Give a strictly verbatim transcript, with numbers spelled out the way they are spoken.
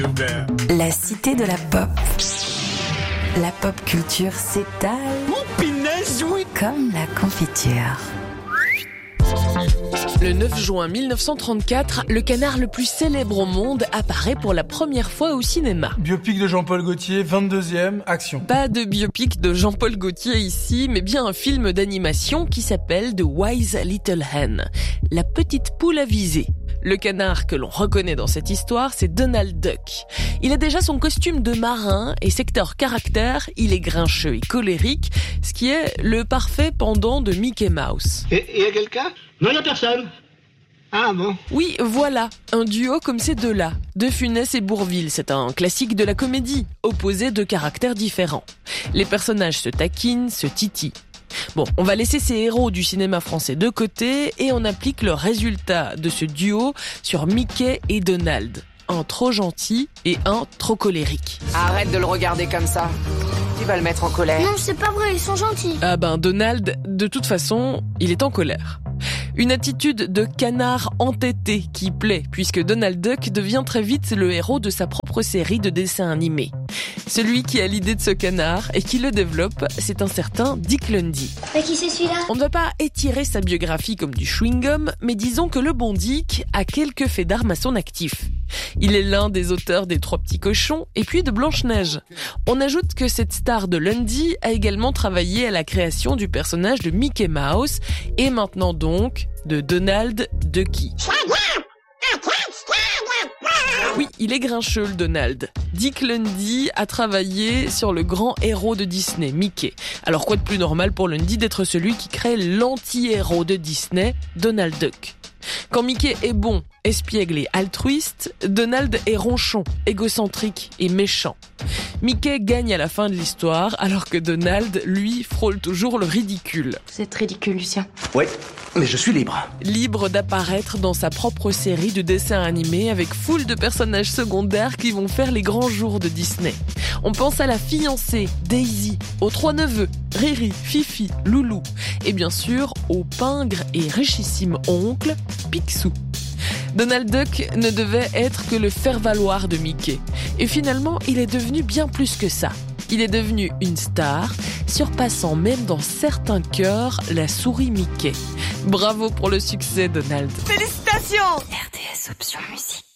La cité de la pop. La pop culture s'étale. Oh, pinaise, oui. Comme la confiture. Le neuf juin mille neuf cent trente-quatre, le canard le plus célèbre au monde apparaît pour la première fois au cinéma. Biopic de Jean-Paul Gaultier, vingt-deuxième, action. Pas de biopic de Jean-Paul Gaultier ici, mais bien un film d'animation qui s'appelle The Wise Little Hen, la petite poule avisée. Le canard que l'on reconnaît dans cette histoire, c'est Donald Duck. Il a déjà son costume de marin et secteur caractère, il est grincheux et colérique, ce qui est le parfait pendant de Mickey Mouse. Et il y a quelqu'un ? Non, il n'y a personne. Ah bon ? Oui, voilà, un duo comme ces deux-là. De Funès et Bourvil, c'est un classique de la comédie, opposé de caractères différents. Les personnages se taquinent, se titillent. Bon, on va laisser ces héros du cinéma français de côté et on applique le résultat de ce duo sur Mickey et Donald. Un trop gentil et un trop colérique. Arrête de le regarder comme ça. Tu vas le mettre en colère. Non, c'est pas vrai, ils sont gentils. Ah ben, Donald, de toute façon, il est en colère. Une attitude de canard entêté qui plaît, puisque Donald Duck devient très vite le héros de sa propre série de dessins animés. Celui qui a l'idée de ce canard et qui le développe, c'est un certain Dick Lundy. Mais qui c'est celui-là ? On ne va pas étirer sa biographie comme du chewing-gum, mais disons que le bon Dick a quelques faits d'armes à son actif. Il est l'un des auteurs des Trois Petits Cochons et puis de Blanche-Neige. On ajoute que cette star de Lundy a également travaillé à la création du personnage de Mickey Mouse et maintenant donc de Donald Ducky. Oui, il est grincheux le Donald. Dick Lundy a travaillé sur le grand héros de Disney, Mickey. Alors quoi de plus normal pour Lundy d'être celui qui crée l'anti-héros de Disney, Donald Duck. Quand Mickey est bon, espiègle et altruiste, Donald est ronchon, égocentrique et méchant. Mickey gagne à la fin de l'histoire, alors que Donald, lui, frôle toujours le ridicule. Vous êtes ridicule, Lucien. Oui, mais je suis libre. Libre d'apparaître dans sa propre série de dessins animés avec foule de personnages secondaires qui vont faire les grands jours de Disney. On pense à la fiancée, Daisy, aux trois neveux, Riri, Fifi, Loulou, et bien sûr au pingre et richissime oncle, Picsou. Donald Duck ne devait être que le faire-valoir de Mickey. Et finalement, il est devenu bien plus que ça. Il est devenu une star, surpassant même dans certains cœurs la souris Mickey. Bravo pour le succès, Donald. Félicitations ! R D S Option Musique.